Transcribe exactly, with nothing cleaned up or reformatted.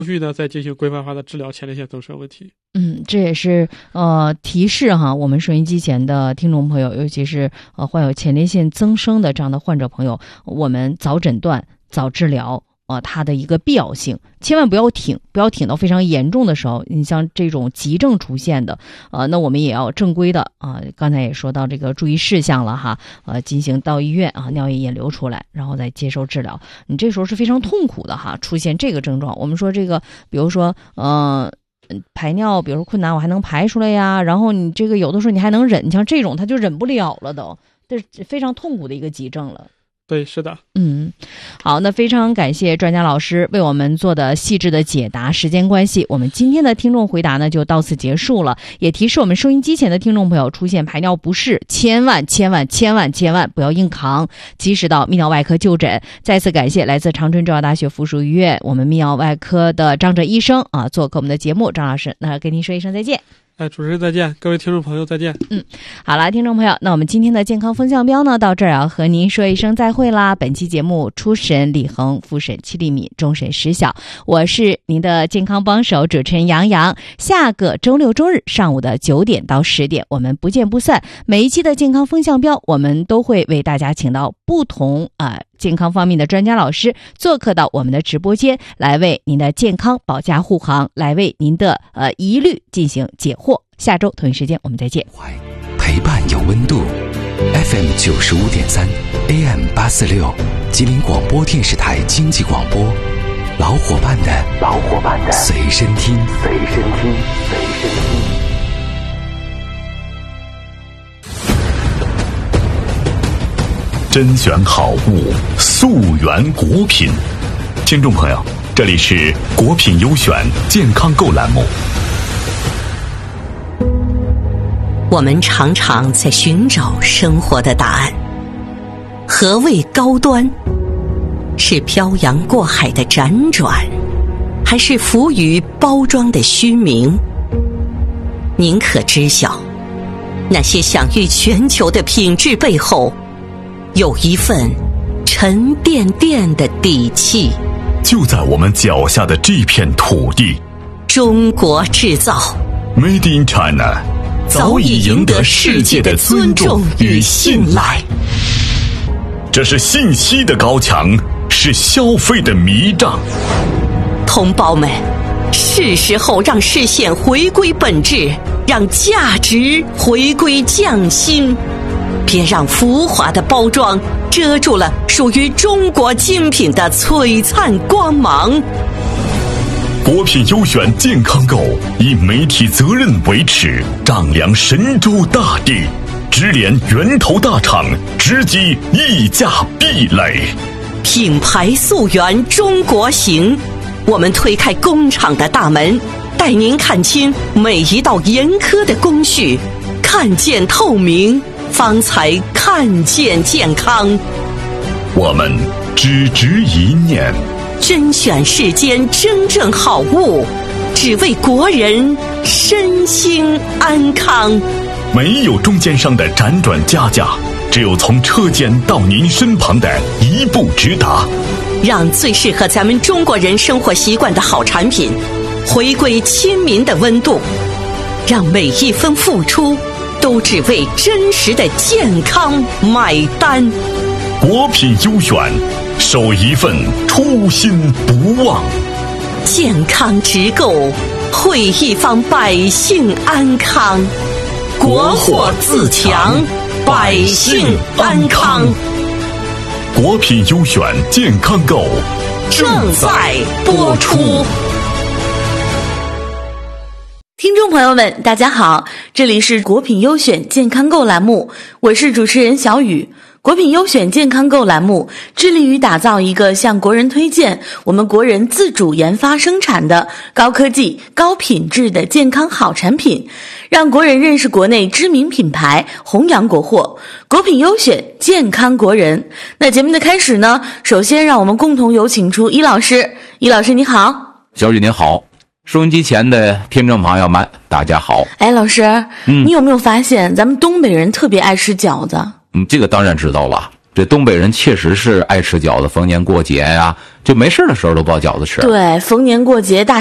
续的再进行规范化的治疗前列腺增生问题。 嗯，这也是呃提示哈，我们收音机前的听众朋友，尤其是呃患有前列腺增生的这样的患者朋友，我们早诊断、早治疗。呃，它的一个必要性，千万不要挺，不要挺到非常严重的时候。你像这种急症出现的，呃，那我们也要正规的啊、呃。刚才也说到这个注意事项了哈，呃，进行到医院啊，尿液也流出来，然后再接受治疗。你这时候是非常痛苦的哈，出现这个症状，我们说这个，比如说，呃，排尿，比如说困难，我还能排出来呀。然后你这个有的时候你还能忍，你像这种他就忍不了了都，这是非常痛苦的一个急症了。 对，是的。 嗯，好，那非常感谢专家老师为我们做的细致的解答。时间关系，我们今天的听众回答呢就到此结束了。也提示我们收音机前的听众朋友，出现排尿不适，千万千万千万千万不要硬扛，及时到泌尿外科就诊。再次感谢来自长春中药大学附属医院我们泌尿外科的张哲医生啊，做客我们的节目。张老师，那跟您说一声再见。 哎，主持人再见，各位听众朋友再见。 嗯，好了，听众朋友，那我们今天的健康风向标呢，到这儿要和您说一声再会啦。本期节目初审李恒，复审戚丽敏，终审石晓，我是您的健康帮手主持人杨洋。下个周六周日上午的九点到十点，我们不见不散。每一期的健康风向标，我们都会为大家请到不同啊、呃、健康方面的专家老师做客到我们的直播间，来为您的健康保驾护航，来为您的呃疑虑进行解惑。下周同一时间我们再见。 陪伴有温度 F M 九十五点三 A M 八四六吉林广播电视台经济广播，老伙伴的老伙伴的随身听随身听随身听甄选好物，溯源果品。听众朋友，这里是果品优选健康购栏目。 我们常常在寻找生活的答案。何谓高端？是漂洋过海的辗转，还是浮于包装的虚名？您可知晓，那些享誉全球的品质背后，有一份沉甸甸的底气。 就在我们脚下的这片土地， 中国制造 Made in China，早已赢得世界的尊重与信赖。这是信息的高墙，是消费的迷障。 同胞们，是时候让视线回归本质，让价值回归匠心。别让浮华的包装遮住了属于中国精品的璀璨光芒。 果品优选健康购，以媒体责任为耻，丈量神州大地，直连源头大厂，直击溢价壁垒。 品牌溯源中国行，我们推开工厂的大门，带您看清每一道严苛的工序，看见透明，方才看见健康。 我们只执一念， 甄选世间真正好物，只为国人身心安康。 没有中间商的辗转加价，只有从车间到您身旁的一步直达。 让最适合咱们中国人生活习惯的好产品回归亲民的温度，让每一分付出都只为真实的健康买单。 果品优选，守一份初心不忘。 健康直购，惠一方百姓安康。国货自强，百姓安康。 果品优选健康购正在播出。 听众朋友们，大家好，这里是果品优选健康购栏目，我是主持人小雨。果品优选健康购栏目致力于打造一个向国人推荐我们国人自主研发生产的高科技、高品质的健康好产品，让国人认识国内知名品牌，弘扬国货。果品优选，健康国人。那节目的开始呢，首先让我们共同有请出伊老师。伊老师你好。 小雨您好，收音机前的听众朋友们大家好。 哎，老师、 嗯、 你有没有发现咱们东北人特别爱吃饺子？ 嗯，这个当然知道了。 这东北人确实是爱吃饺子，逢年过节呀、啊，就没事的时候都包饺子吃。 对，逢年过节大